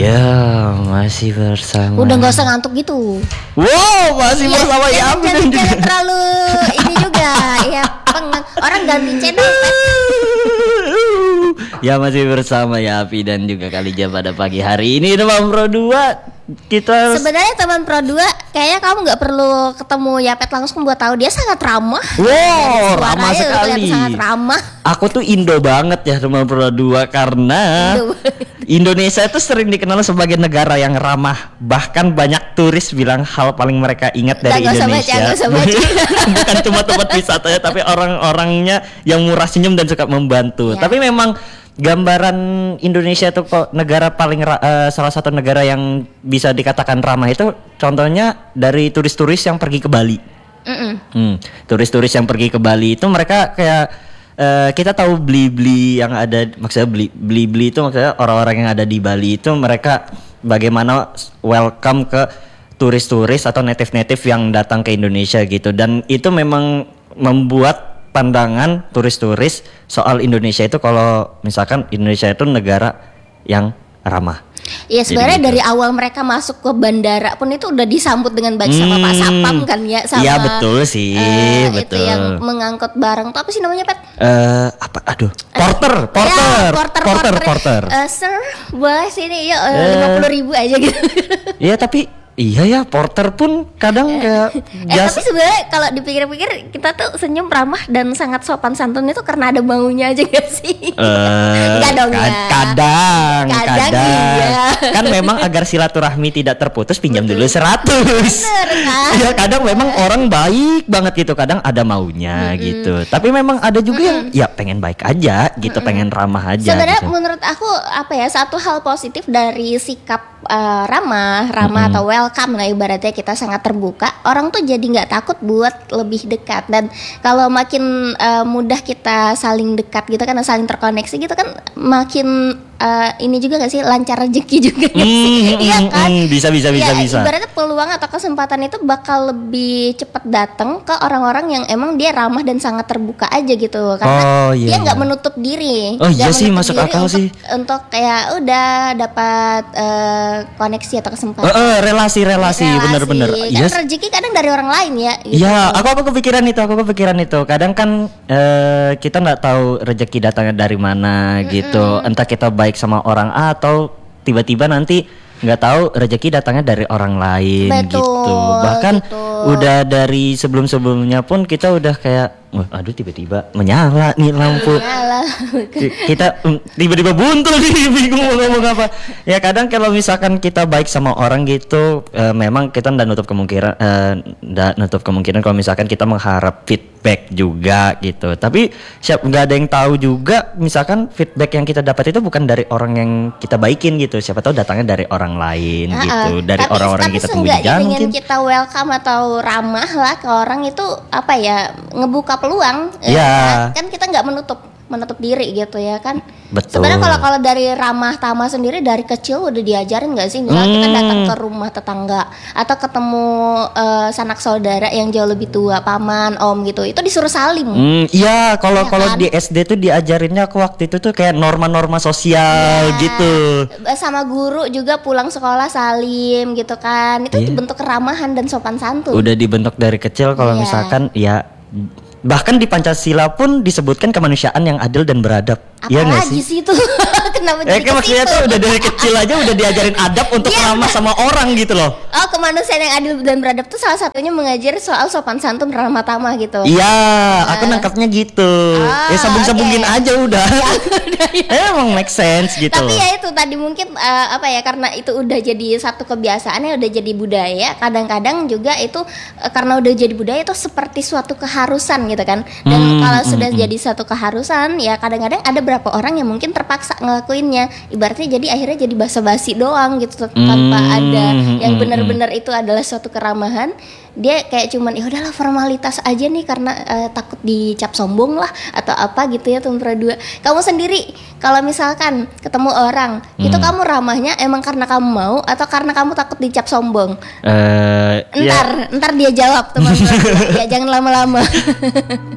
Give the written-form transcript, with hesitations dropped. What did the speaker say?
Ya, masih bersama. Udah gak usah ngantuk gitu. Wow, masih bersama Yapi dan juga. Jangan terlalu ini juga. Ya, orang ganti channel. Ya, masih bersama Yapi dan juga Kalija pada pagi hari ini teman Pro 2. Kita sebenarnya teman Pro 2 kayaknya kamu nggak perlu ketemu Yapet langsung buat tahu dia sangat ramah. Wow, ramah sekali. Sangat ramah. Aku tuh Indo banget ya teman Pro 2 karena Indonesia itu sering dikenal sebagai negara yang ramah. Bahkan banyak turis bilang hal paling mereka ingat dari Indonesia. Bukan cuma tempat wisatanya tapi orang-orangnya yang murah senyum dan suka membantu. Ya. Tapi memang gambaran Indonesia itu kok negara paling salah satu negara yang bisa dikatakan ramah itu contohnya dari turis-turis yang pergi ke Bali. Turis-turis yang pergi ke Bali itu mereka kayak kita tahu beli-beli yang ada, maksudnya beli-beli itu maksudnya orang-orang yang ada di Bali itu mereka bagaimana welcome ke turis-turis atau native-native yang datang ke Indonesia gitu, dan itu memang membuat pandangan turis-turis soal Indonesia itu kalau misalkan Indonesia itu negara yang ramah. Iya, sebenarnya gitu. Dari awal mereka masuk ke bandara pun itu udah disambut dengan baik sama Pak Sapam kan ya, sama. Iya betul sih, betul. Itu yang mengangkut barang. Itu apa sih namanya, Pet? Apa? Aduh. Porter. Sir, boleh sini yuk 50.000 aja gitu. Iya tapi iya ya, porter pun kadang kayak tapi sebenarnya kalau dipikir-pikir kita tuh senyum ramah dan sangat sopan santun itu karena ada maunya aja gak sih? Enggak dong ya. Kadang. Iya. Kan memang agar silaturahmi tidak terputus pinjam dulu 100. Bener kan? Ya kadang memang orang baik banget gitu, kadang ada maunya gitu. Tapi memang ada juga yang ya pengen baik aja gitu, pengen ramah aja. Sebenarnya gitu. Menurut aku apa ya, satu hal positif dari sikap ramah atau welcome lah, ibaratnya kita sangat terbuka, orang tuh jadi nggak takut buat lebih dekat. Dan kalau makin mudah kita saling dekat gitu kan, saling terkoneksi gitu kan, makin ini juga gak sih, lancar rezeki juga gak sih? Iya kan? Bisa. Ibaratnya peluang atau kesempatan itu bakal lebih cepat datang ke orang-orang yang emang dia ramah dan sangat terbuka aja gitu, karena dia nggak menutup diri. Oh iya sih, masuk akal sih. Untuk kayak udah dapat koneksi atau kesempatan. Relasi, bener-bener. Kan rezeki kadang dari orang lain ya. Gitu. Ya, aku kepikiran itu. Kadang kan kita nggak tahu rezeki datangnya dari mana gitu. Entah kita baik sama orang A atau tiba-tiba nanti nggak tahu rezeki datangnya dari orang lain. Betul, gitu. Bahkan udah dari sebelumnya pun kita udah kayak aduh tiba-tiba menyala nih lampu. Kita tiba-tiba buntu nih, bingung mau ngomong apa. Ya kadang kalau misalkan kita baik sama orang gitu, memang kita nggak nutup kemungkinan kalau misalkan kita mengharap feedback juga gitu. Tapi nggak ada yang tahu juga, misalkan feedback yang kita dapat itu bukan dari orang yang kita baikin gitu. Siapa tahu datangnya dari orang lain gitu, dari orang-orang yang kita temui di jalan mungkin. Kita welcome atau ramah lah ke orang itu apa ya, ngebuka peluang. Kan kita nggak menutup diri gitu ya kan. Betul. Sebenarnya kalau dari ramah tamah sendiri dari kecil udah diajarin nggak sih? Misalnya kita datang ke rumah tetangga atau ketemu sanak saudara yang jauh lebih tua, paman, om gitu, itu disuruh salim. Iya, kalau di SD tuh diajarinnya aku waktu itu tuh kayak norma-norma sosial gitu. Sama guru juga pulang sekolah salim gitu kan. Itu dibentuk keramahan dan sopan santun. Udah dibentuk dari kecil kalau misalkan ya. Bahkan di Pancasila pun disebutkan kemanusiaan yang adil dan beradab. Iya nggak sih? Itu kenapa jadi maksudnya tuh udah dari kecil aja udah diajarin adab untuk ramah sama orang gitu loh. Oh, kemanusiaan yang adil dan beradab tuh salah satunya mengajar soal sopan santun, ramah tamah gitu. Iya, aku nangkapnya gitu. Sambung-sambungin aja udah. Emang make sense gitu. Tapi ya itu tadi mungkin karena itu udah jadi satu kebiasaan ya, udah jadi budaya. Kadang-kadang juga itu karena udah jadi budaya itu seperti suatu keharusan gitu kan. Dan kalau sudah jadi satu keharusan ya kadang-kadang ada berapa orang yang mungkin terpaksa ngelakuinnya. Ibaratnya jadi akhirnya jadi basa-basi doang gitu, tanpa ada yang benar-benar itu adalah suatu keramahan. Dia kayak cuman ya udahlah formalitas aja nih karena takut dicap sombong lah atau apa gitu ya, Tuan Pro 2. Kamu sendiri kalau misalkan ketemu orang itu kamu ramahnya emang karena kamu mau atau karena kamu takut dicap sombong? Ntar dia jawab, teman-teman. Ya jangan lama-lama.